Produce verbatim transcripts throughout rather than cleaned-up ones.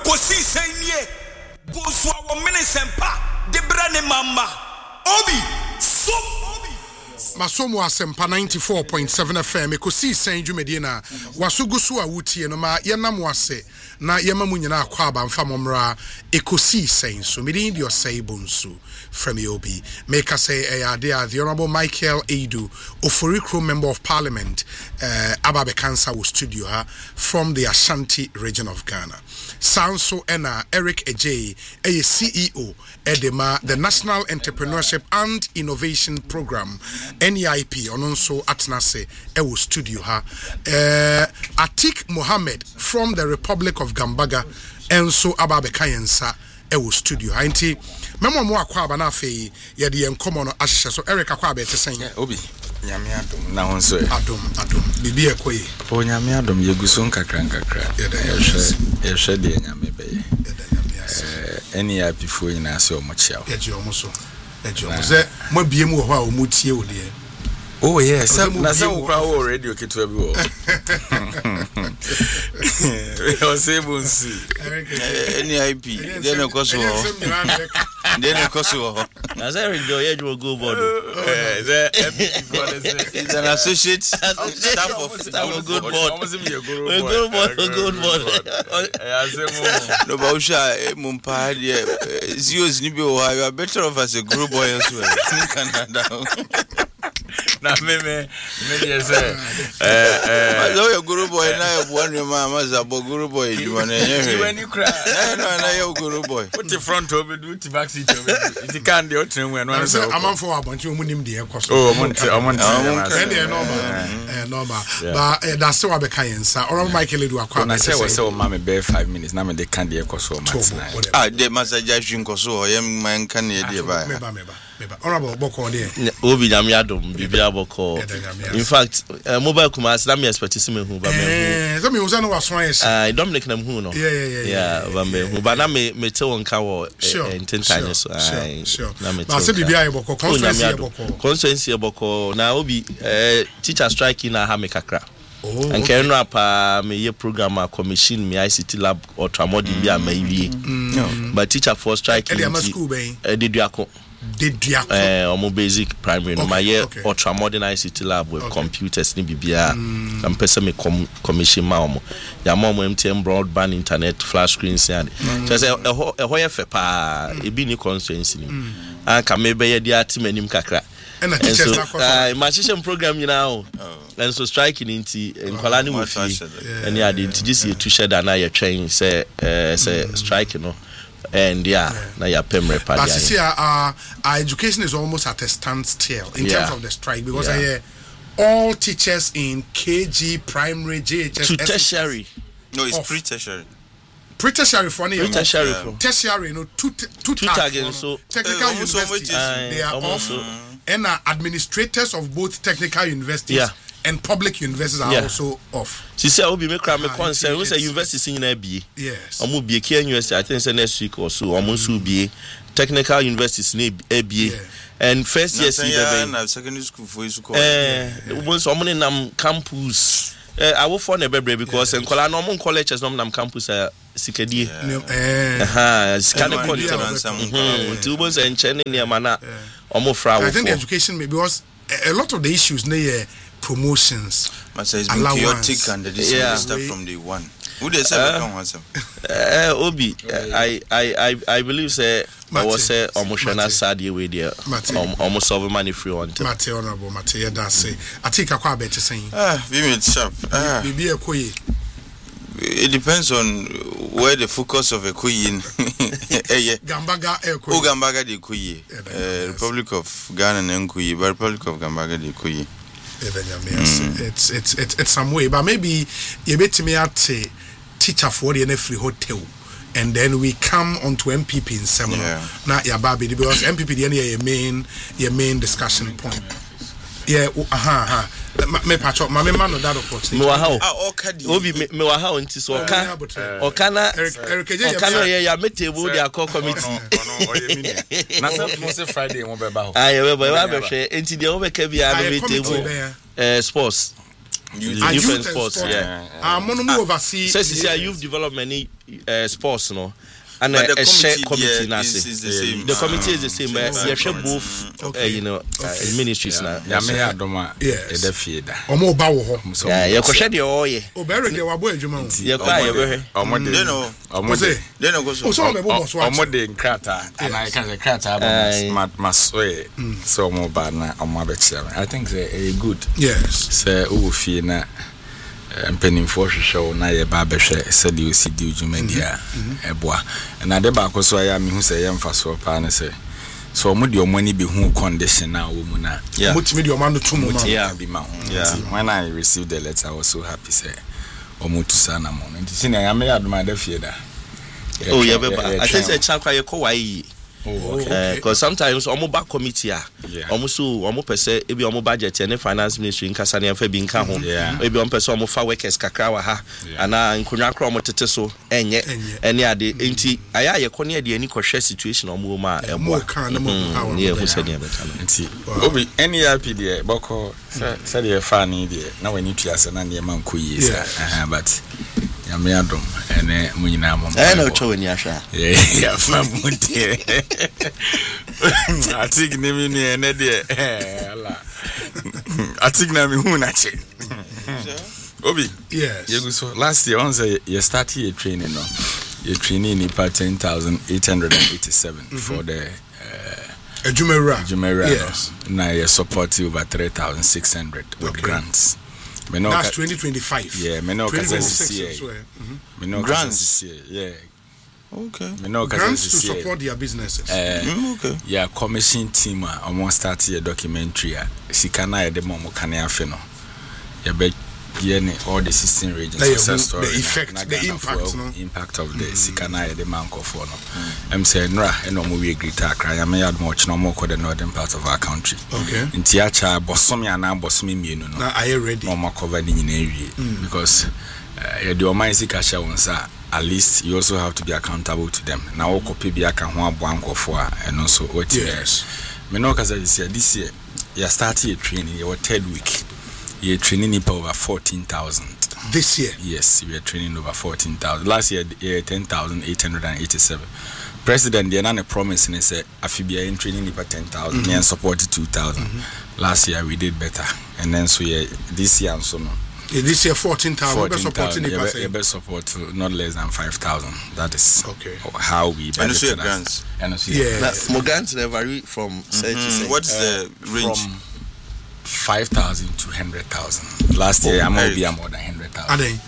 kosi senye goso wa menesempa de brane mama obi so Masomo Asempa ninety-four point seven F M ekosi sen dwumedie na wasugusu a wutie no ma yenam wase na yema mu nyina akwa aba mfa momra ekosi sen so medin di osai bonsu from Obi make us say ade the Honorable Michael Edu Oforikro Member of Parliament uh, Ababe Kansa wo studio ha from the Ashanti region of Ghana. Sanso Ena Eric Ejay a C E O Edema the National Entrepreneurship and Innovation Program N E I P ononso atnase ewo studio ha uh, Atik Mohammed from the Republic of Gambaga enso Ababe Kayensa ewo studio ha nti memo mo akwa aba na afei ye de enkomo no ahye so Eric akwa aba etesen obi nyame adom na ho so adom adom bibi ekoye o nyame adom yeguso nkakra nkakra ehwe ehwe de nyame be eh eni ya before nyina ase o mo chia ye je o mo so e je o mo ze mo bie mu ho a o mo tie o de oh yes na say we crowd already okay to everyone we are saying see N E I P then of course then of course na say enjoy you go board eh is an associate staff of our good board almost be a good board good board good board eh asemo no ba usha mumpa de zeros ni bi o you are better off as a group boy as well in Canada na me me me dey say eh eh so your guru boy na your one your mama za bo guru boy you want you when you cry no no your guru boy put the front over do the back seat over it can dey otin we no am say am for abonti omunim de ekoso oh omonti omonti and dey normal eh normal but that's what be Kayensa or Michael Edu akwa na say we say o ma me be five minutes na me dey can dey ekoso matina ah dey massage shinkoso o yem man kan e dey ba meba meba meba honorable boko dey obi nyame adom bibia boko in fact uh, mobile kuma na me expect see me hu ba me eh so me hu no waso yes ah Dominic na hu no yeah yeah yeah ba me hu ba na me me te won ka wo intentanye so na me ba se bibia e boko conference e boko conference e boko na obi eh teacher strike na ha me kakra oh and can rap me ye program a commission me I C T lab or tramodi bi a mawie but teacher for strike e dey school ben e dey duako Didiako eh omo basic primary no my year ultra modern I C T lab with okay. computers ni bibia mm. am pese me com commission ma omo ya ma omo M T N broadband internet flash screens and so say e ho ye fe pa e bi ni constituency ni an ka me be ye di atimanim kakra and the teachers na so uh, my teaching program you know and so striking into nkwala ni wufi and ya dey just you to share that na ye train say eh say striking no and yeah, yeah. na ya pemre pa but see our our education is almost at a standstill in yeah. terms of the strike because yeah. I hear all teachers in K G primary J H S to tertiary no it's pre-tertiary pre-tertiary for any tertiary yeah. tertiary no two two tags so technical uh, universities uh, they are also mm. and uh, administrators of both technical universities yeah. and public universities are yeah. also off. She said, "I'll be make me concern. We say university in A B. Yes. I'm be K University. I think next week or so. I'm also be technical universities in A B. And first year, see the secondary school for you. Eh, once I'm in nam campus. Eh, I will phone a baby because in Kola normal colleges nam nam campus eh sikedi. Eh, ha, scanning content. Hmm. Two months and China near mana. Omo fra. I think the education maybe because a lot of the issues near promotions must say it's been chaotic and this yeah. stuff from the one who they say uh, come once uh obi I I I I believe say I was say emotional sad way there almost solve money free on Mate honorable Mate yeah that say I think akwa bet saying ah be me sharp ah bibi ekoye it depends on where the focus of Ekoyi eh Gambaga Ekoyi oh Gambaga de Ekoyi Republic of Ghana and Ekoyi but Republic of Gambaga de Ekoyi mm. it's it's it's it's some way but maybe you bet me at teacher for the free hotel and then we come on to M P P in seminar yeah. Now your baby because M P P the your main your main discussion point yeah aha aha me patch my man no that opportunity me wa ha obi me wa ha nti so oka oka na oka na ya metable dia call committee na say Friday won be ba ho ah yeah we ba hwe nti dia wo be ka bia no metable eh sports Youth, uh, youth, youth and sports, and sport. yeah. Ah, mo no mo oversee. Says you say youth development uh, sports no. And but a, the a shared committee, committee yeah, is, is the same. The committee uh, is the same, but same you share committee. both, Okay. uh, you know, uh, Okay. ministries now. Yeah, me adoma. Yes. Ede fieda. Omo ba wo ho. Yeah, you ko share the oye. O better de wabo adwuma o. You kwa you be. Omo de. They know. Omo de. They know go so. O so me bo so. Omo de nkrata. And I can say nkrata ba ma ma so so omo ba na omo abechia. I think say good. Yes. Say o fie na mpanimfo hwehwe na ye ba behwe se de osidi ujumdia eboa na de ba koso ya me hu se ye mfa so pa na se so mo de omani be hu condition na wo mu na Mutimi de omando tumu ma. yeah be ma yeah when I received the letter I was so happy say omo tu sana mo nti sine ya me adoma da fie da Oh yeah, but I think say chakwa ye ko wai. Oh, okay. Because uh, sometimes omo back committee ah omo so omo pese e bi omo budget and finance ministry nkasa ne afa bi nka ho e bi omo pese omo fa workers kakra wa ha ana nkonwa kra omo tete so enye ene ade enti aya ye ko ne ade ani ko hwe situation omo ma ebo ne e ho se ne beta enti obi N E R P de boko se de fa ni de na wani tuase na ne man ko yi sa but ya me adom ene munyina mo eh na ocho wani ahwa yeah ya fa munte atig ne mi ni ene de ala atig na mi hu na che obi yes you go so last year on say you started your training no your training in ten thousand eight hundred eighty-seven mm-hmm. for the uh Ejumera Ejumera yes no. Now you support over three thousand six hundred with okay. grants. No, that's twenty twenty-five. Yeah, me no grants. Me no grants. Yeah. Okay. Me no grants to support their businesses. Uh, mm, okay. Yeah, commission team a almost started a documentary. Sikana ya demo mo kane afe no. Ya be ye all the sixteen regions success story. The effect, na, the impact, well, no? Impact of the mm. Sikana ya demo ankofo no. I'm saying nra eno mo we agree ta kra ya me yad mo chino mo ko the northern part of our country. Okay. Nti acha bosom ya na bosom mienu no. Na are you ready? No mo cover ni nyina ewie because uh, the oman sika sha wonsa at least you also have to be accountable to them. Na wo copy bi aka ho abo ankofo a eno so what yes. Me no kaza this year this year you started a training your third week. You're training for over fourteen thousand. This year? Yes, we are training over fourteen thousand. Last year, uh, ten thousand eight hundred eighty-seven. President, they are promising and said, Afibia in training for ten thousand mm-hmm. and supported two thousand. Mm-hmm. Last year, we did better. And then, so yeah, this year, so no. Yeah, this year, fourteen thousand. fourteen thousand. You better support not less than five thousand. That is okay. how we budget. And also grants. And also yeah. More grants, they vary from mm-hmm. What's uh, the range? From five thousand to hundred thousand. Last year, oh, I'm gonna be more than hundred thousand.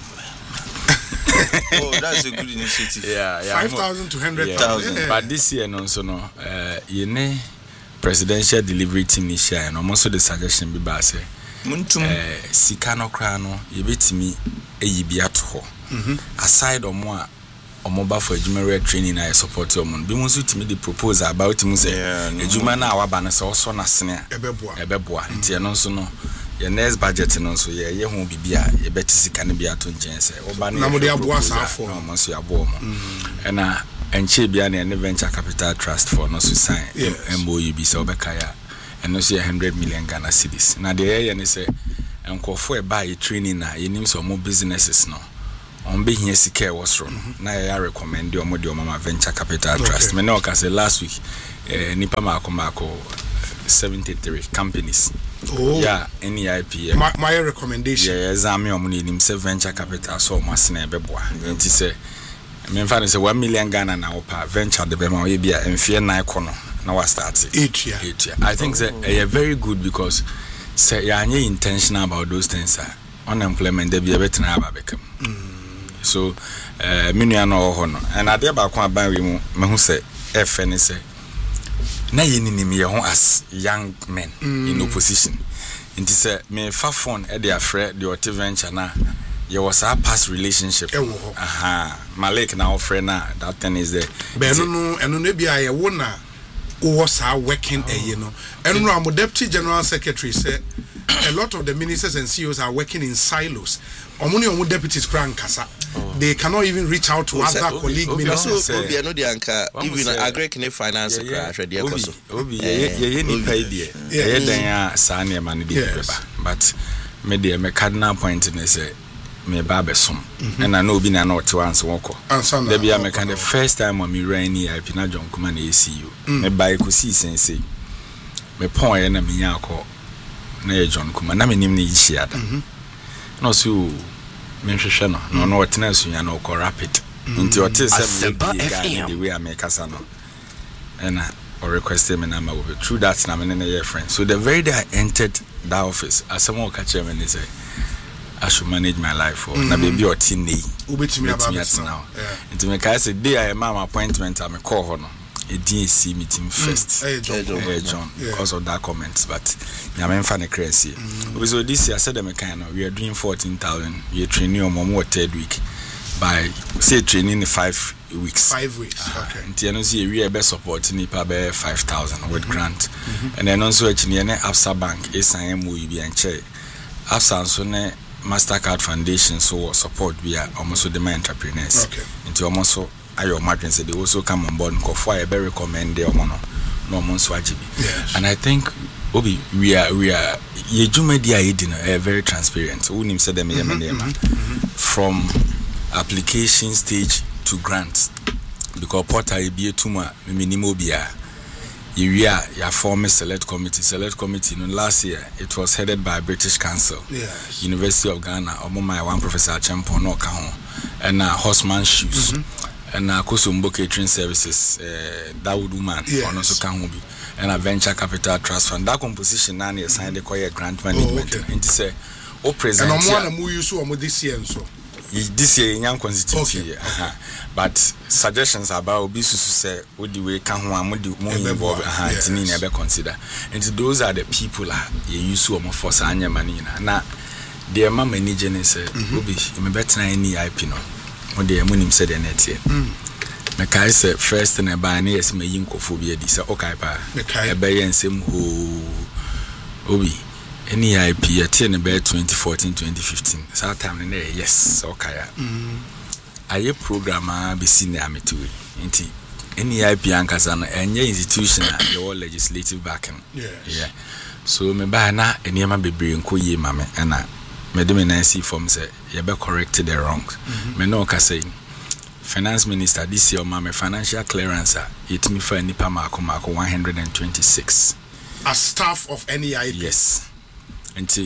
Oh, that's a good initiative. Yeah, yeah. Five thousand to hundred thousand. Yeah. But this year, no, so no. Uh, you know, presidential delivery team this year, and also the suggestion be base. Muntum. Uh, Sikano krano, you bet me a yibiato. Aside or more. Omoba for Ejumera training I support your mon. Be musu to me the proposal about him say Ejuma na wa bana so so na sene ebeboa ebeboa nti no so no your next budget no so ye ye hu bibia ye beti sika ne bia to nchen say oba na mo de aboa safo no mo so abo mo na enche bia na ne venture capital trust for no so sign M O U bi so obeka ya eno so one hundred million Ghana cedis na de ye ne say enkofo e ba ye training na ye nim so mo businesses no on be here sika was wrong. Na I recommend your modi mama venture capital trust. Okay. Me no ka say last week eh nipa mako mako seventy-three companies. Oh yeah, N E I P. My, my recommendation. Yeah, exam me omuni nim say venture capital so masna beboa. Nti say me mfa say one million Ghana na opa venture de bema we bia emfie na ikono na wa start eight year. eight year. I think say eh very good because say ya anye intentional about those things. Unemployment de bia betina aba bekam. So uh minua no ho no and ade ba kwa ban we mu me hu say F N say na ye ninim ye ho as young men mm. in opposition nti say me fa phone e dey afre the hot venture na ye was a past relationship aha Malik na ofre na that thing is there be no no eno na bia ye wo na wo sa working oh. eh no eno no am deputy general secretary say a lot of the ministers and C E Os are working in silos. Omuni omu deputies kran kasa. They cannot even reach out to other Obi, colleague Obi, ministers. Obi, I know the anchor. Even agree can finance crash. Obi, Obi, ye ye ye ni pay die. Ye dan ya sa na ma ne di beba. But me de me cardinal point ne say me ba besom and I know be na not once woko there be me kind the first time on me ran ni I pina John Kuma na A C U me buy ko see sense me pon ye na me nya akọ na John Kuma na me nim na yihia da no so me hwehwe no no no wotena sunya na ko rapid nti ote se me be the way I make asa no and or requested me number with through that na me na your friend. So the very day I entered that office, as someone catch me and they say I should manage my life for na baby or teen day. Ubetimi about now. Into me kai say day I my appointment I me call her no. A D C meeting first. Hey John, hey John, because of that comment. But I am fan crazy. So this year I said them kind of we are doing fourteen thousand. We are training on more third week by say training five weeks. Five weeks. Uh, okay. And you know, see, we are best supporting Nipa by five thousand with mm-hmm. grant, mm-hmm. and then also actually, any Absa Bank is an M O U B and check. Absa so ne Mastercard Foundation so support we are almost the main entrepreneurs. Okay. Into almost so ayo margin say they also come on board. Because I very recommend them no no months wajibi. And I think Obi we are we are ye jumedi a edina a very transparent. Who nim said them from application stage to grants because portal be tuma minimum bia you are your former select committee select committee no last year it was headed by British Council. Yes. University of Ghana omo my one professor Champion no ka ho and uh, Horseman Shoes mm-hmm. and uh, Kosombo Catering Services uh, that would woman yes. also ka ho bi and a venture capital trust fund that composition na na signed the quiet grant management and it say o present and omo na mu use omo this year so this year in young constituency okay. uh-huh. But suggestions about obisu say what the way can ho am the more involved uh yes. tini na be consider and those are the people ah you use to more force anya mani na na the ma manager ne say obi me better any I P no o de munim say the net here me kai say first na ba na yes me yin kofo bi edi say okay pa e be yen sem ho obi any I P at in about twenty fourteen twenty fifteen. So time in there, yes, okay. Mm. I programmer be senior amity. Inti any I P ankasana and your institution your legislative backing. Yes. Yeah. So me ba na any man be bring ko ye mame and I me do me nice form say you be corrected the wrongs. Me no ka say finance minister this year mame financial clearance it me for nipa mako mako one hundred twenty-six. As staff of any I P. Yes. Until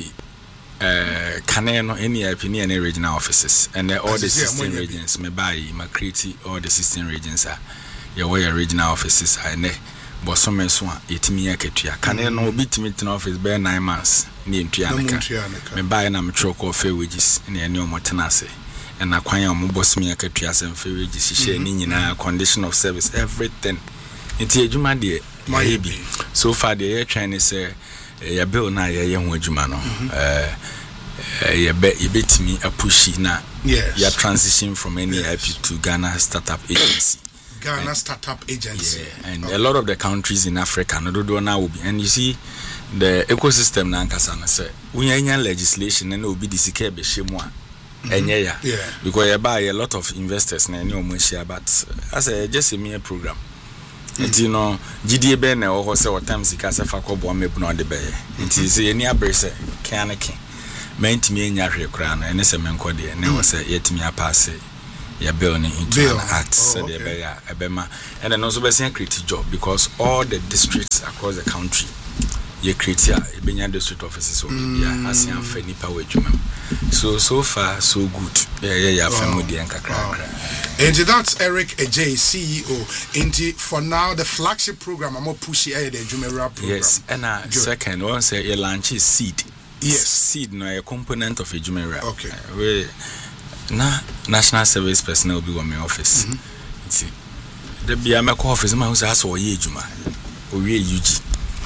uh can no any I P ni any regional offices and uh, all the sixteen regions me buy my create all the sixteen regions are your way regional offices are ne but some so etimi akatua can no bitimi tin office be nine months ni ntua naka me buy na me troko fair wages ni ene o motenase and akwan o mo boss me akatua sem fair wages share ni nyina condition of service everything nti adwuma de my be so far the air train is uh, ya bill na ya ye ho adwuma no eh ya be yebetimi apushi na ya transition from any yes. I P to Ghana Startup Agency. Ghana and, Startup Agency. Yeah, and okay. a lot of the countries in Africa no do now will be and you see the ecosystem na nkasa na say unyanya legislation na obi disike be shemu a enye ya because ya buy a lot of investors na any omo share but as a just a mere program. Nti you know G D A be na ho se watam sika se fa ko bo mebu na de be nti se eni abrese kan ne kan mentimi enya hwe kra na ene se menko de ne ho se yetimi apase ya bill ni into an act se de be ya ebema and then also be say create job because all the districts across the country ye create ya ebenya district offices so ya asian fa nipa wadwuma so so far so good yeah yeah yeah family and kakra. And that's Eric Ajay, C E O. And for now, the flagship program, I'm more pushy the Jumera program. Yes, and uh, second one say a launch is seed. Yes, seed no a component of a Jumera. Okay, uh, we na national service personnel be on my office. Mm-hmm. See, the be my office. My house has or ye Juma or ye U G.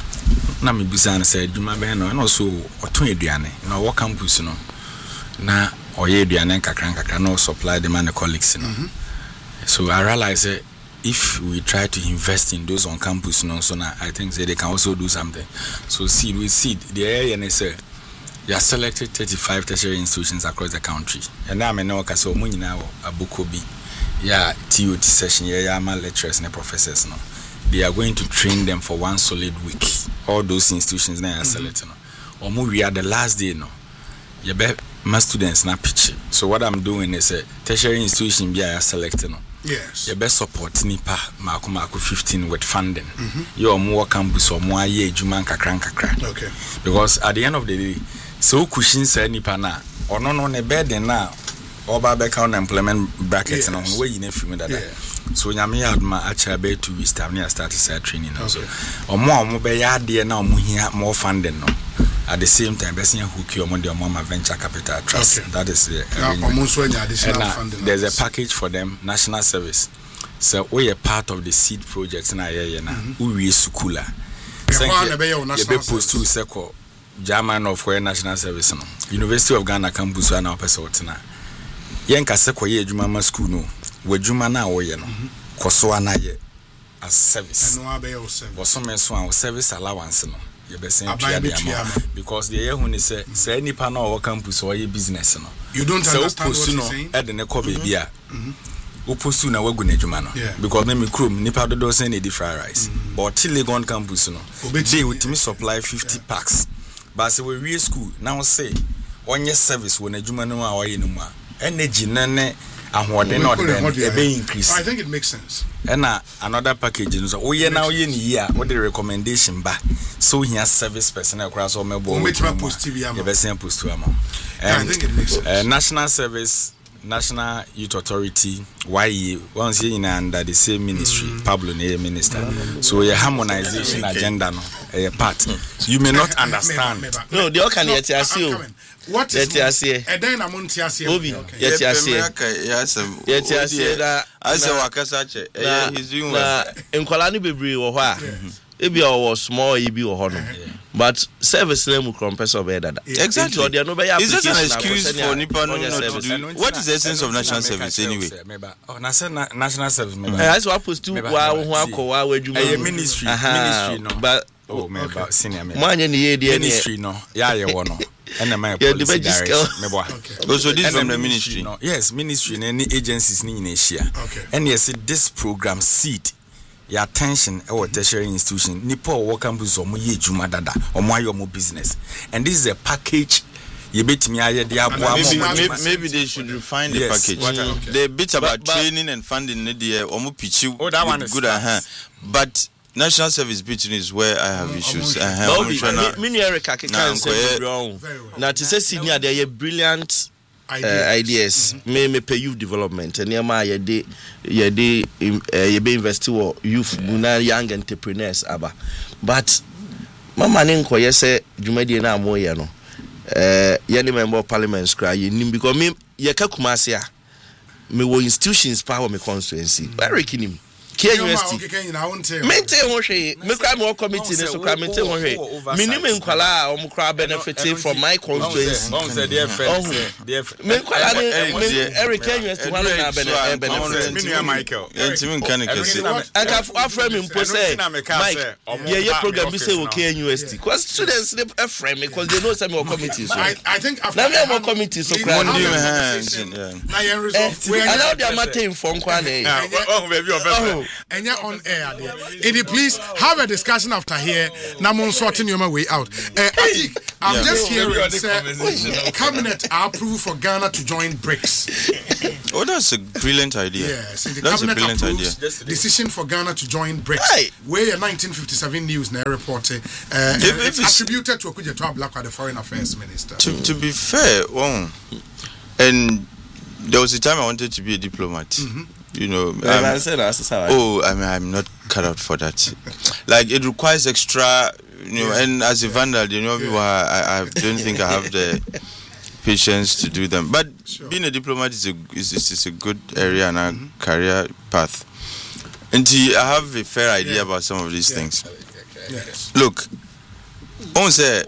Na me busan say Juma be no, and also oton eduane. Na work campus no. Na oye eduane kakran kakran no supply the man colleagues no. Mm-hmm. So I realize that if we try to invest in those on campus, no, so now I think that they can also do something. So seed with seed, the area and say they are selected thirty-five tertiary institutions across the country. And now I know because so many now abukobi, yeah, T O T session, yeah, my lecturers and professors no. They are going to train them for one solid week. All those institutions now are selected. No. Or we are the last day no. you bet my students na pitch. So what I'm doing is a tertiary institution be I selecting. Yes. You best support nipa mako mako fifteen with funding. Mm-hmm. You are more campus or more ye juman kakran kakra. Okay. Because at the end of the day, so cushion say nipa na or no no ne bed na or back on employment brackets and on way you never feel that. So nyame had my actually be two weeks time near start to training also. Or more more be ya there now more funding no. At the same time, best hook your money on Mama Venture Capital Trust. Okay. That is the uh, uh, funding. There's a package for them, national service. So we are part of the seed project in Ayaya now. We are Sukula. You be post to Seko, German of where national service no. University of Ghana campus and our person. Yenka Seko ye Jumama school no. We Jumana oye no. Kosoana ye as service. Was some service allowance no. Because the year when they say, say any panel or campus or your business, no. You don't so understand what you're saying? At the Nekobe beer. Uposu na wegu nejumano. Because me krum nipa do send a fried rice. But till they go on campus, no. They with me supply fifty packs. But say we real school now say one year service when nejumano awa yenuma. Energy nene. And what they not then be increase. I think it makes sense. And uh, another package so we are now in here what the recommendation back. So he has service personnel across all my board. Post T V the best post to am. I think it makes sense. Uh, national service, National Youth Authority, Y E once in under the same ministry, mm. Pablo ne minister. Mm. So a harmonization okay. agenda no a part. You may not understand. No, the can yet see. What is it? And then I'm on T S C. Obi, yes, yes, yes, yes, yes. As a wakasache, he's doing well. In Kolani Bibri or what? Maybe I was small, E B or honor. But service name will compress of that. Exactly. Is this an excuse for Nippon not to do? What is the essence of national service anyway? Oh, national service. That's what supposed to a ministry. Ministry, no. But oh, maybe senior ministry, no. Yeah, you want to. And my policy direction. Also, this from the ministry. No. Yes, ministry and any agencies in Asia. Okay. And yes, this program seed your attention our tertiary institution. Nipo work campus or mo ye juma dada or mo your business. And this is a package. You bet me maybe, maybe, maybe they should refine the yes. package. Mm. Okay. The bit about but, but, training and funding the or mo pitch you. Oh, that one is good at hand. But national service between is where I have issues. Many Erica can say wrong. Now to say senior, they are brilliant ideas. May me pay youth development. And yama ye de ye de ye be invest to youth, young entrepreneurs. Aba, but mama nenko ye say jumadi na mo ye no. Eh, ye ni member of parliament cry ye because me ye ka Kumasi a me wo institutions power me constituency. Very kinim. K U S T. Maintain one way. Me cry more committee. Ne so cry maintain one way. Minimum kwala omu cry benefiting from my constituency. Me kwala ne Eric K U S T one na benefit. Minimum Michael. Entimin kan kese. Aka aframe me mpo say Mike. Ye ye program be say o K U S T. Cause students they aframe because they know some more committees. I I think after na more committees so cry. One new hands. Na ye resolve. Allow them matter from kwa na. Oh baby of and you're on air there. Eddie, please have a discussion after here. Now I'm sorting your way out. Uh, I think I'm yeah. just hearing uh, cabinet approve for Ghana to join BRICS. Oh, that's a brilliant idea. Yes, and the that's cabinet a brilliant approves idea. Decision for Ghana to join BRICS. Hey. Where a nineteen fifty-seven news now reported uh, if, it's, if it's attributed to Okuja Black, the Foreign Affairs Minister. To, to be fair, well, and there was a time I wanted to be a diplomat. Mm-hmm. You know, um, oh, I mean, I'm not cut out for that. Like, it requires extra, you know, yeah. and as a vandal, you know, yeah. I, I don't think I have the patience to do them. But sure. being a diplomat is a is, is a good area and a mm-hmm. career path. And I have a fair idea yeah. about some of these yeah. things. Yes. Look, on say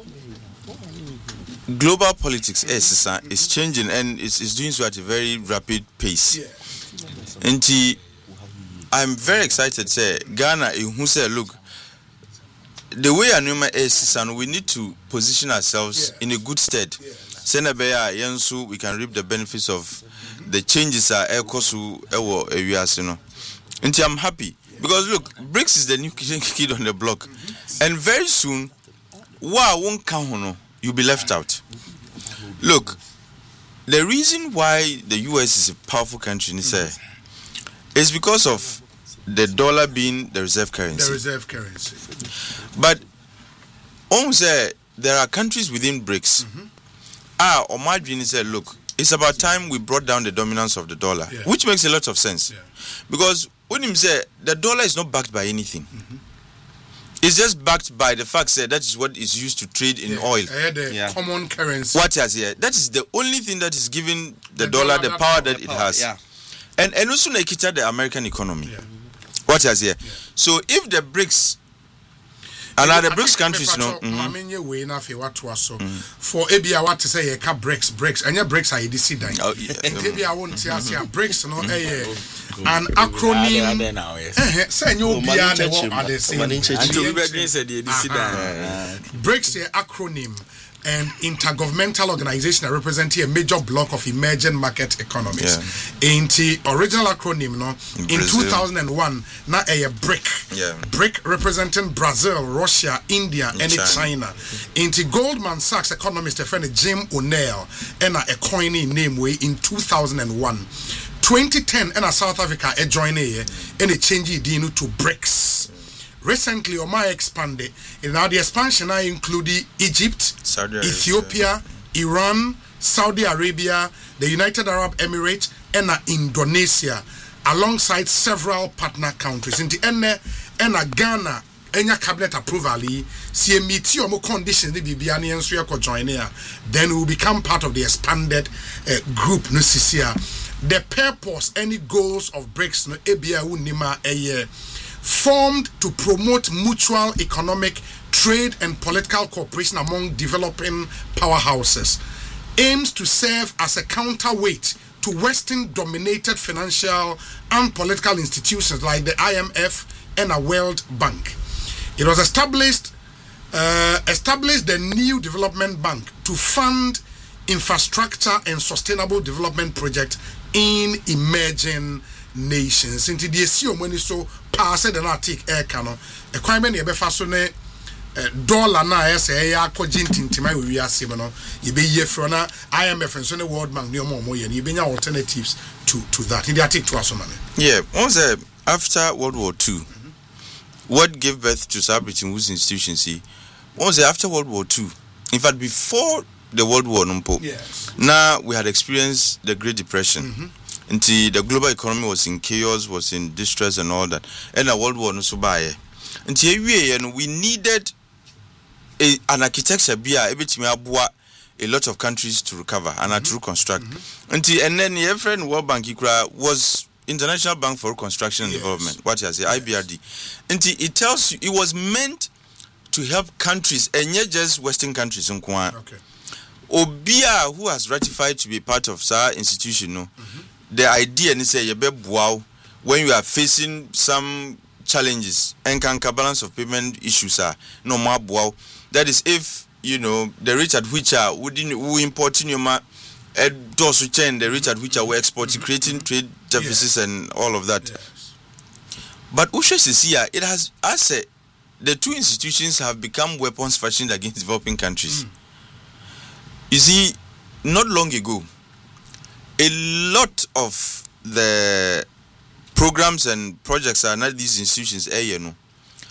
global politics is is changing and it's, it's doing so at a very rapid pace. Yeah. And I'm very excited. Say Ghana, who say, look, the way Anuma is, and we need to position ourselves yeah. in a good stead. Senabeya, yeah. Yansu, we can reap the benefits of the changes are Ekosu Ewo Ewiasino. And I'm happy because look, BRICS is the new kid on the block, mm-hmm. and very soon, wa won't count, you'll be left out. Look, the reason why the U S is a powerful country is uh, is because of the dollar being the reserve currency. The reserve currency. But almost uh, there are countries within BRICS. Mm-hmm. Ah, Omadjini said, look, it's about time we brought down the dominance of the dollar, yeah. which makes a lot of sense. Yeah. Because when him say the dollar is not backed by anything. Mm-hmm. It's just backed by the fact that that is what is used to trade in yeah. oil. Uh, the yeah. common currency. What has here? That is the only thing that is giving the, the dollar, dollar the power that the it power, has. Yeah. And and also Nikita, the American economy. Yeah. What has here? Yeah. So if the BRICS and other BRICS countries, no. For A B I, what to say? A BRICS, BRICS, and your BRICS are E D C. And A B I won't see us here. BRICS, no, an acronym. Say you be an BRICS, the acronym. And intergovernmental organization that represent a major block of emerging market economies. Yeah. In the original acronym, no, in, in two thousand one, now a BRIC. Yeah. BRIC representing Brazil, Russia, India, and China. China. In the Goldman Sachs economist, a friend Jim O'Neill, and a coiny name way in two thousand one. twenty ten, and a South Africa a join a and a change it to BRICS. Recently, Oma expanded. And now the expansion now included Egypt, Saudi Ethiopia, yeah. Iran, Saudi Arabia, the United Arab Emirates, and Indonesia, alongside several partner countries. In the end, and Ghana, any cabinet approval, see a meet your conditions, the Bibiani and Suya join here, then we will become part of the expanded uh, group. The purpose, any goals of BRICS, no A B I Nima a year. Formed to promote mutual economic, trade, and political cooperation among developing powerhouses, aims to serve as a counterweight to Western-dominated financial and political institutions like the I M F and a World Bank. It was established, uh, established the new development bank to fund infrastructure and sustainable development projects in emerging nations. Into the issue when you so pass the Atlantic air cannon, a crime in the Befasone dollar na say ya kojintin tima we are simono you be here from I M F and so the World Bank no more you be alternatives to to that in the Atlantic to us. Yeah, once uh, after World War Two, mm-hmm. what gave birth to Sabrit in whose institution see once uh, after World War Two, in fact before the World War numpo, yes. Now we had experienced the Great Depression. Mm-hmm. Until the global economy was in chaos, was in distress and all that. And the World War no so by. Until we needed a, an architecture be able to a lot of countries to recover and mm-hmm. to reconstruct. Mm-hmm. Until and then your friend World Bank was International Bank for Reconstruction and yes. Development. What you say, I B R D. Until it tells you it was meant to help countries and not just Western countries. Okay. Obia who has ratified to be part of S A R institution, no. Mm-hmm. The idea is say wow when you are facing some challenges and can balance of payment issues are no more wow. That is if you know the rate at which are wouldn't we importing your ma does chain the rate at which are we exporting, creating trade deficits yes. and all of that. Yes. But Usha is here, it has I say the two institutions have become weapons fashioned against developing countries. Mm. You see, not long ago. A lot of the programs and projects are not these institutions. Eh, you know,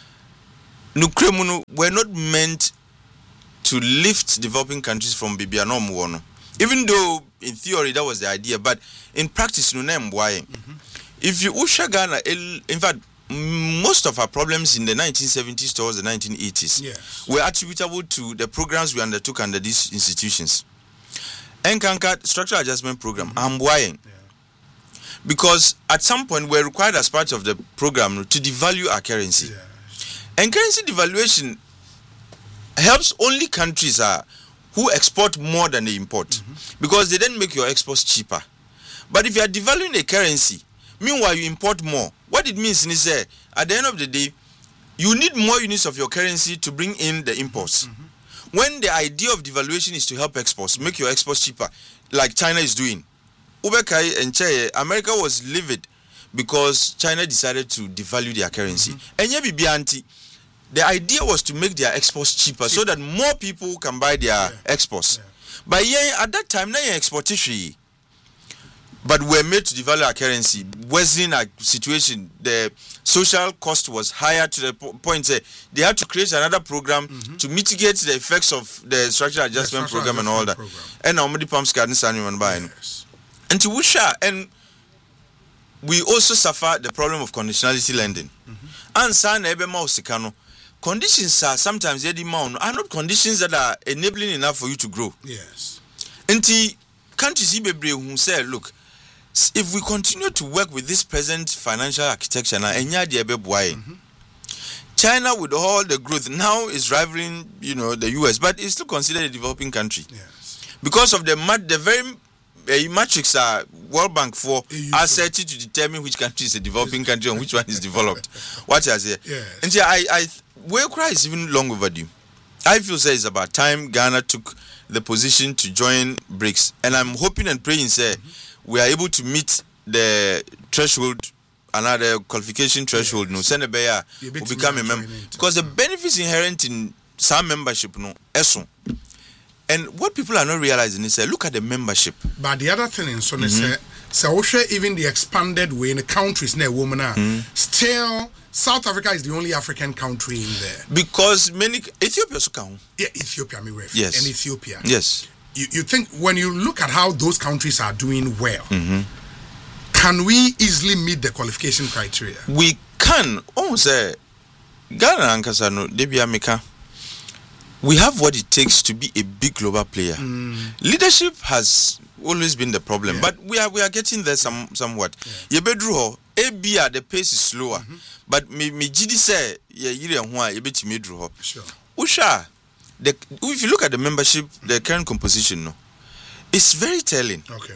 Nukremunu were not meant to lift developing countries from Bibiano Muono. Even though in theory that was the idea, but in practice, no name why. If you Usha Ghana, in fact, most of our problems in the nineteen seventies towards the nineteen eighties yes. were attributable to the programs we undertook under these institutions. Nkanka Structural Adjustment Program, mm-hmm. I'm buying. Yeah. Because at some point we're required as part of the program to devalue our currency. Yeah. And currency devaluation helps only countries uh, who export more than they import. Mm-hmm. Because they then make your exports cheaper. But if you are devaluing a currency, meanwhile you import more, what it means is uh, at the end of the day, you need more units of your currency to bring in the imports. Mm-hmm. When the idea of devaluation is to help exports, make your exports cheaper, like China is doing. Ubekai and Che, America was livid because China decided to devalue their currency. And mm-hmm. the idea was to make their exports cheaper so that more people can buy their yeah. exports. Yeah. But yeah, at that time, now you export it. But we're made to devalue our currency. Worsening our situation, the social cost was higher to the po- point that they had to create another program mm-hmm. to mitigate the effects of the structural adjustment the program adjustment and all that. Program. And now the pumps garden and buying. And to wish and we also suffer the problem of conditionality lending. And san ebe mausikano. Conditions are sometimes are not conditions that are enabling enough for you to grow. Yes. And the countries who say, look, if we continue to work with this present financial architecture now, mm-hmm. China with all the growth now is rivaling, you know, the U S, but it's still considered a developing country. Yes. Because of the mat, the very uh, matrix are World Bank for are set to determine which country is a developing country and which one is developed. What I say? Yes. And yeah, I, I, where cry is even long overdue. I feel say it's about time Ghana took the position to join BRICS, and I'm hoping and praying, say. Mm-hmm. We are able to meet the threshold, another qualification threshold. Yes. No, send a bear will become a member because the benefits inherent in some membership, no, eso. And what people are not realizing is, say, look at the membership. But the other thing is, so mm-hmm. say, so even the expanded way in the countries near women mm-hmm. still South Africa is the only African country in there because many Ethiopia so count. Yeah, Ethiopia, me ref. Yes, and Ethiopia. Yes. You, you think when you look at how those countries are doing well, mm-hmm. can we easily meet the qualification criteria? We can. Oh, say Ghana and Kasano, Debi America. We have what it takes to be a big global player. Mm. Leadership has always been the problem, yeah. but we are we are getting there some somewhat. Yeah. Yebedruho, A B R the pace is slower, mm-hmm. but me me G D say ye yiri enwa yebeti medruho. Sure. Usha. The, if you look at the membership, the current composition, no, it's very telling. Okay.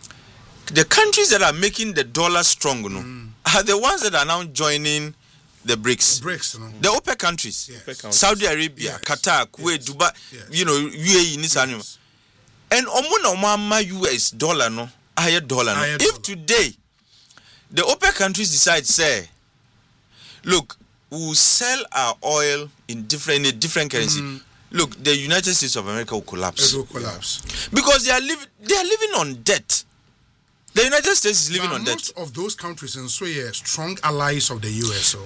The countries that are making the dollar strong, no, mm. are the ones that are now joining the BRICS. The BRICS, no. The OPEC countries, yes. OPEC Saudi Arabia, yes. Qatar, Kuwait, yes. Dubai, yes. you know, U A E, yes. And omuna omama U S dollar, no, higher dollar, no. Higher If dollar. today the OPEC countries decide, say, look, we'll sell our oil in different in a different currency. Mm. Look, the United States of America will collapse. It will collapse. Because they are living they are living on debt. The United States is living but on most debt. Most of those countries and so yeah, strong allies of the U S. So.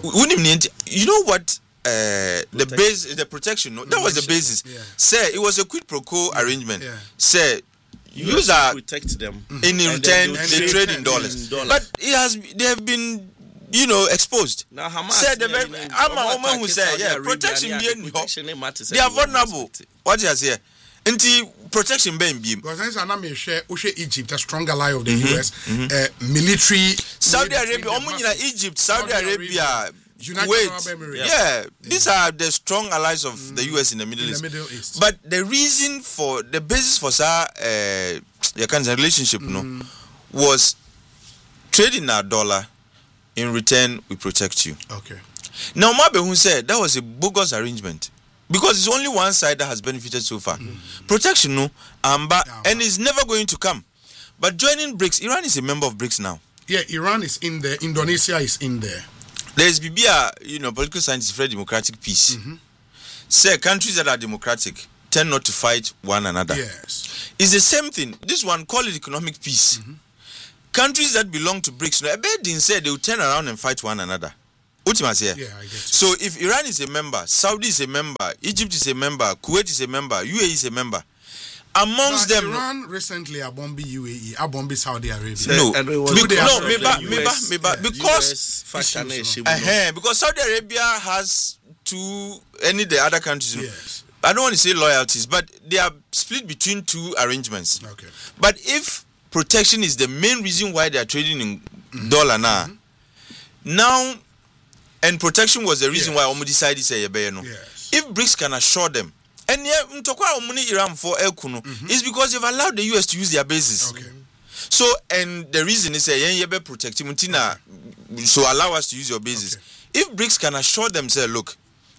You know what uh, the base the protection, no, that was the basis. Yeah. Say it was a quid pro quo yeah. arrangement. Yeah. Say use our protect them. In mm-hmm. return they, they trade in dollars. in dollars. But it has they have been you know, exposed. Now, Hamas said the very, I'm a woman who said, yeah, protection being they are vulnerable. What you say? Until protection being beam. Because I'm not share Egypt, a strong ally of the mm-hmm. U S, mm-hmm. uh, military. Saudi Arabia, Egypt, Saudi, Saudi Arabia, United Kuwait. Arab Emirates. Yeah, yeah, these are the strong allies of mm-hmm. the U S in the Middle in East. The Middle East. But the reason for the basis for sa uh, your kind of relationship, mm-hmm. no, was trading our dollar. In return, we protect you. Okay. Now, Mabehun said that was a bogus arrangement because it's only one side that has benefited so far. Mm. Protection, no, um, but, yeah, and it's never going to come. But joining BRICS, Iran is a member of BRICS now. Yeah, Iran is in there. Indonesia is in there. There is B B R, you know, political science is very democratic peace. Mm-hmm. Say countries that are democratic tend not to fight one another. Yes. It's the same thing. This one, call it economic peace. Mm-hmm. Countries that belong to BRICS, no, Ebedin said they will turn around and fight one another. Ultimas here. Yeah, I get it. So if Iran is a member, Saudi is a member, Egypt is a member, Kuwait is a member, U A E is a member, amongst but them. Iran no, recently abombi U A E, abombi Saudi Arabia. No, and no, meba, meba, meba, because issues, no. uh-huh, because Saudi Arabia has two any the other countries. Yes. I don't want to say loyalties, but they are split between two arrangements. Okay. But if protection is the main reason why they are trading in mm-hmm. dollar now. Mm-hmm. Now, and protection was the reason yes. why Omo decided to say no. Yes. If BRICS can assure them, and yeah, mtokwa Omuni Iran for El Kuno, mm-hmm. is because they've allowed the U S to use their bases. Okay. So, and the reason is say yeah, protect Mutina, so allow us to use your bases. Okay. If BRICS can assure them, say, look,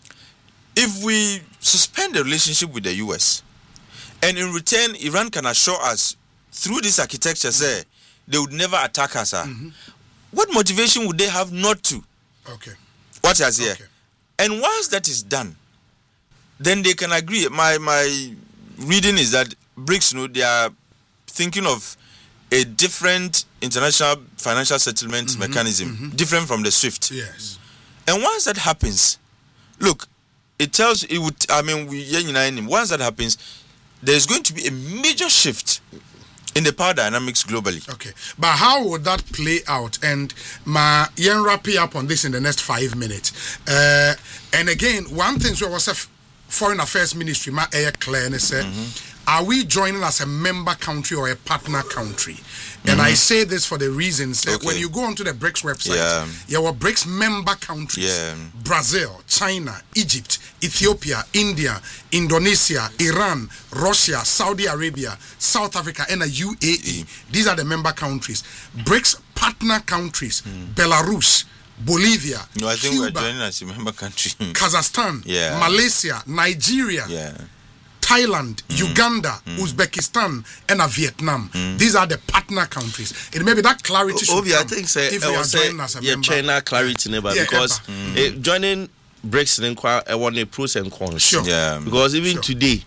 if we suspend the relationship with the U S, and in return Iran can assure us through this architecture, say they would never attack us. Mm-hmm. What motivation would they have not to? Okay. What is here? Okay. And once that is done, then they can agree. My my reading is that BRICS, you know, they are thinking of a different international financial settlement mm-hmm, mechanism, mm-hmm. different from the SWIFT. Yes. And once that happens, look, it tells it would. I mean, we once that happens, there is going to be a major shift in the power dynamics globally. Okay, but how would that play out? And ma yen wrap up on this in the next five minutes. Uh, and again, one thing so was a foreign affairs ministry ma air clear and say, mm-hmm. are we joining as a member country or a partner country? And mm-hmm. I say this for the reasons okay. when you go onto the BRICS website, yeah. you have BRICS member countries: yeah. Brazil, China, Egypt, Ethiopia, India, Indonesia, Iran, Russia, Saudi Arabia, South Africa, and a U A E. Mm. These are the member countries. BRICS partner countries: mm. Belarus, Bolivia, no, I think Cuba, we're joining as a member country. Kazakhstan, yeah. Malaysia, Nigeria. Yeah. Thailand, mm. Uganda, mm. Uzbekistan, and uh, Vietnam. Mm. These are the partner countries. It may be that clarity should Obi, come I think say, if I we are say, joining as a yeah, member. China clarity never yeah, because mm. eh, joining BRICS in uh, one pros and cons. Sure. Yeah. Because even sure. today,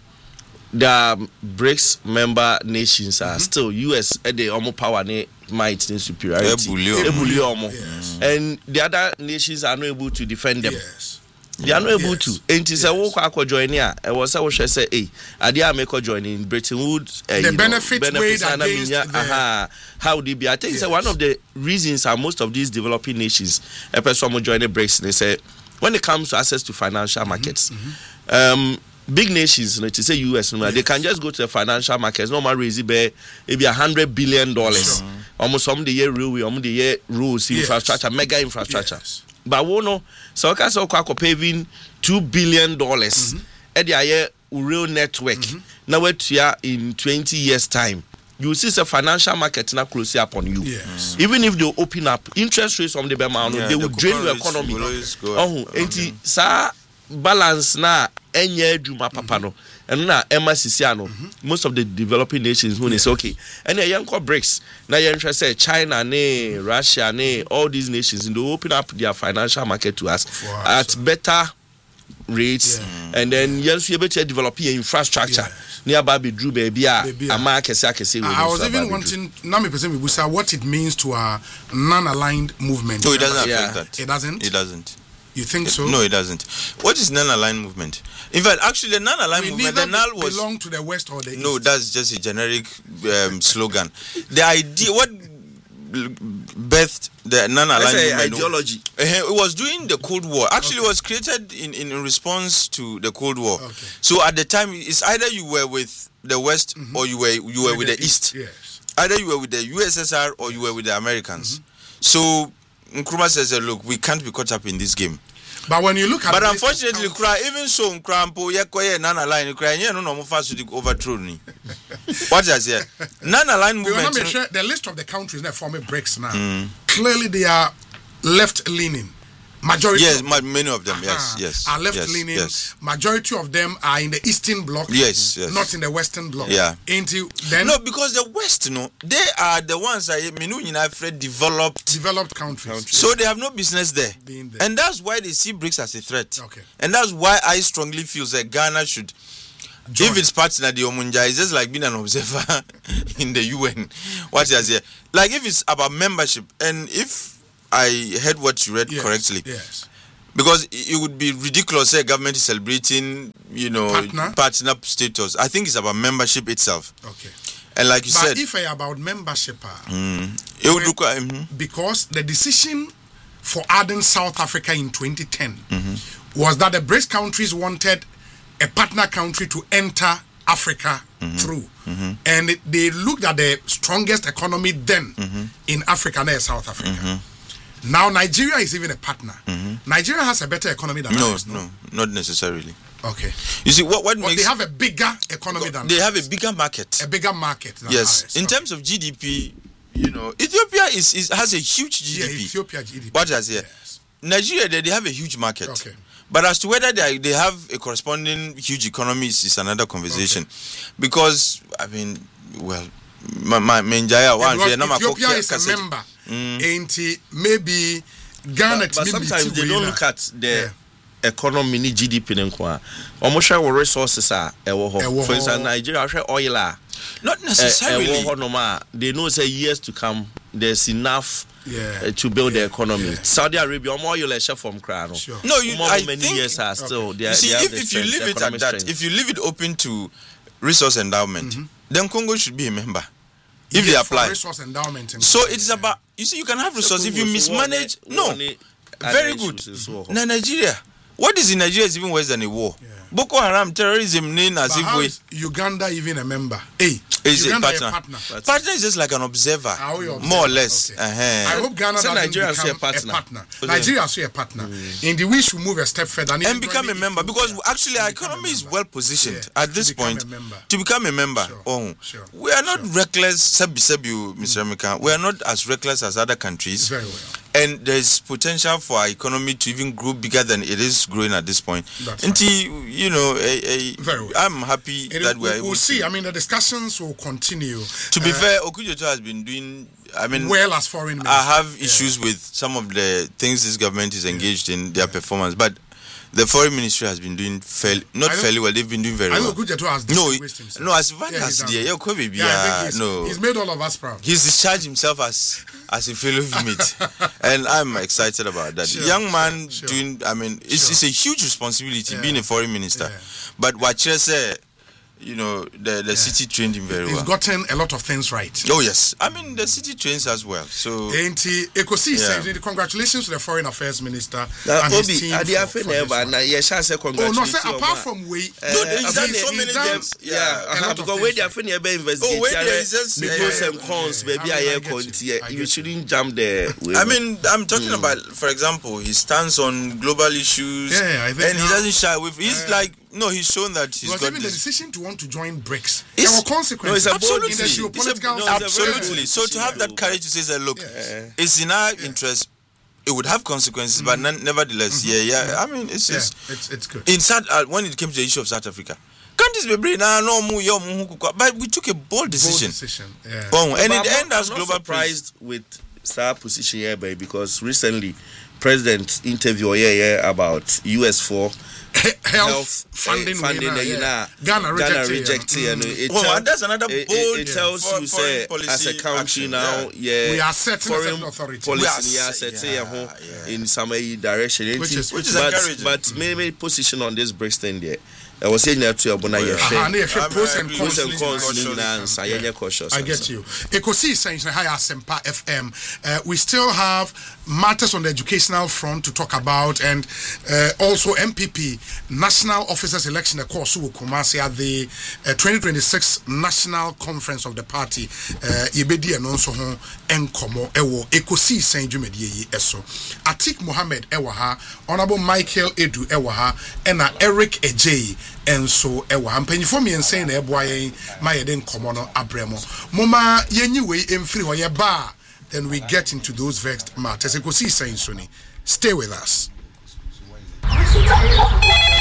the BRICS member nations are mm-hmm. still U S at the almost power might in superiority. Yes. And the other nations are not able to defend them. Yes. They are not able yes. to. And it's a walk I could join here. I was I say, hey, I did make a join in Bretton Woods. Uh, the benefit weighed against the... uh-huh. How they be? I think yes. it's one of the reasons are most of these developing nations, a person will join the BRICS, they say, when it comes to access to financial markets, mm-hmm. um, big nations, you know, to say U S, yes. they can just go to the financial markets, no matter raise it, maybe a hundred billion dollars. Sure. Almost some the year railway, almost the year roads, yes. infrastructure, mega infrastructure. Yes. But we know, so okay, so we paving two billion dollars at the year rail network. Mm-hmm. Now we're here in twenty years' time. You see the financial market now close up on you. Yes. Mm. Even if they open up interest rates from the Bema, yeah, they will drain your economy. Oh, enti sa balance na enye juma papa no. And now Emma Sisiano, most of the developing nations when yeah. it's okay. And the young BRICS, now you say China, ne, Russia, ne, all these nations, and they open up their financial market to us For at us. better rates, yeah. and then yes, you're better developing infrastructure. Yes. Nearby be Drew baby, a market. I was even wanting now me present what it means to a non-aligned movement. No, it doesn't affect yeah. that. It doesn't. It doesn't. You think it, so? No, it doesn't. What is non-aligned movement? In fact, actually, the non-aligned we movement, the N A L was belong to the West or the East. No, that's just a generic um, slogan. The idea, what birthed the non-aligned movement, ideology. It was during the Cold War. Actually, okay. it was created in, in response to the Cold War. Okay. So at the time, it's either you were with the West mm-hmm. or you were you were with, with the, the East. East. Yes. Either you were with the U S S R or you were with the Americans. Mm-hmm. So Nkrumah says, "Look, we can't be caught up in this game." But when you look at but unfortunately, cry even so, Nkrampo, Yakoye, Nana line, cry, you know, no fast to overthrow me. What I say, Nana line movement. Sure the list of the countries that form BRICS now. Mm. Clearly, they are left leaning. Majority. Yes, of them, many of them. Yes, yes. Are left yes, leaning. Yes. Majority of them are in the Eastern Bloc. Yes, yes. Not in the Western Bloc. Yeah. Into then. No, because the West, you know, they are the ones that you know, Fred developed. Developed countries. countries. So they have no business there. Being there. And that's why they see BRICS as a threat. Okay. And that's why I strongly feel that Ghana should. Join. If it's partner the Omunja, it's just like being an observer in the U N. What is here? Like if it's about membership, and if I heard what you read yes, correctly. Yes. Because it would be ridiculous say government is celebrating, you know, partner, partner status. I think it's about membership itself. Okay. And like you but said, if I about membership, mm, it would require mm-hmm. because the decision for adding South Africa in twenty ten mm-hmm. was that the BRICS countries wanted a partner country to enter Africa mm-hmm. through, mm-hmm. and it, they looked at the strongest economy then mm-hmm. in Africa, and South Africa. Mm-hmm. Now Nigeria is even a partner. Mm-hmm. Nigeria has a better economy than no, ours. No, no, not necessarily. Okay. You see, what what but makes they have a bigger economy than they ours. have a bigger market. A bigger market. Than yes, ours. in okay. terms of G D P, you know, Ethiopia is, is has a huge G D P. Yeah, Ethiopia G D P. What does here? Yes. Nigeria, they, they have a huge market. Okay. But as to whether they they have a corresponding huge economy is, is another conversation, okay. Because I mean, well, my my Menjaya one. Ethiopia is a member. Mm. Ain't maybe Ghana? But, but sometimes they don't look at the yeah. economy ni G D P ne nko a omo hwe resources a ewo ho for instance Nigeria hwe oil a not necessarily ewo ho no ma they know say years to come there's enough yeah. uh, to build yeah. the economy. Yeah. Saudi Arabia omo oil e share from kra no. Sure. No, you more I many think, years are still okay. they are, you see, they if, if you leave it at that, strength. If you leave it open to resource endowment, mm-hmm. then Congo should be a member. If yeah, they apply, resource endowment so it's yeah. about you see you can have resources if you mismanage. No, very good. Now Nigeria, what is in Nigeria is even worse than a war. Yeah. Boko Haram terrorism name as if we Uganda even a member. Hey, is Uganda a partner. A partner. Partner is just like an observer, more or less. Okay. Uh-huh. I hope Ghana so doesn't Nigeria become a partner. A partner. Okay. Nigeria is a partner. Mm. Indeed, we should move a step further and, and become a member because yeah. actually our economy is well positioned yeah. at this point to become a member. Sure. Oh, sure. We are not sure. reckless. Sabi sabi, Mister Emeka. We are not as reckless as other countries. Very well. And there's potential for our economy to even grow bigger than it is growing at this point. Until right. you know, a, a, Very well. I'm happy it that we're able we'll see. To. I mean, the discussions will continue. To be uh, fair, Okujoto has been doing. I mean, well as foreign minister. I have issues yeah. with some of the things this government is engaged yeah. in their yeah. performance, but. The foreign ministry has been doing fairly, not fairly well. They've been doing very I well. I know Okujoto has no, himself. no, as far yeah, as the yeah, yeah, yeah, he's, no, he's made all of us proud. He's discharged himself as as a fellow mate, and I'm excited about that. Sure, Young man sure, doing, I mean, it's sure. it's a huge responsibility yeah. being a foreign minister. Yeah. But what you say. You know, the, the yeah. city trained him very He's well. He's gotten a lot of things right. Oh, yes. I mean, the city trains as well. So, Ain't he? Yeah. Congratulations to the Foreign Affairs Minister now, and Obi, his team. For, for this one. Now, yes, I say congratulations. Oh, no, say, apart from we, uh, dude, he's done so many things. Yeah, yeah. because when they are finished, they investigate. Oh, when they just because and cons, baby, I hear you shouldn't jump there. I mean, I'm talking mm. about, for example, his stance on global issues. Yeah, I think. And he doesn't shy away. He's like. No, he's shown that he's because got even this. the decision to want to join BRICS, there were consequences. No, absolutely. In the geopolitical a, no, absolutely. So to have that courage to say that, look, yes. it's in our yeah. interest. It would have consequences, mm-hmm. but nevertheless, mm-hmm. yeah, yeah. I mean, it's yeah, it's, it's it's good. In South, uh, when it came to the issue of South Africa, countries be brave. Nah, no, but we took a bold decision. Bold decision. Yeah. Oh, and in the I'm end, that's global. Surprised with our position here, baby, because recently, President interview here yeah, about U S for. Health, health funding, uh, funding winner, you know, yeah. Ghana rejected, rejected yeah. and it, well, tell, that's another bold it, it, it tells for, you say as a country action, now yeah. yeah we are setting foreign authority policy we are setting yeah, yeah. in some direction which is, which is but, encouraging but mm. maybe position on this BRICS thing there I was saying that to Abuna yeah pros and cons and cons I get cautious I get you Ekosi saying hi Asempa F M uh, we still have matters on the educational front to talk about and uh, also M P P National Officers Election course who Kumasi at the uh, twenty twenty-six National Conference of the Party Yebedi and also enkomo ewo Ekosi saying Jumedi eso Atik Mohammed ewaha Honorable Michael Edu ewaha and Eric Ejay and so ewa mpanyifo mi ensen na eboa yen ma yeden komo no abremo moma yenyi we emfiri ho ye ba then we get into those vexed matters. Ekosi saying so ni stay with us.